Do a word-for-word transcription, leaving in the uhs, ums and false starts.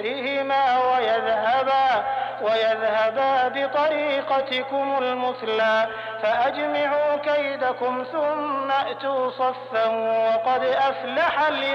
بِهِمَا وَيَذْهَبَا وَيَذْهَبَا بِطَرِيقَتِكُمُ الْمُثْلَىٰ فَأَجْمِعُوا كَيْدَكُمْ ثُمَّ ائْتُوا صَفًّا وَقَدْ أَفْلَحَ الْيَوْمَ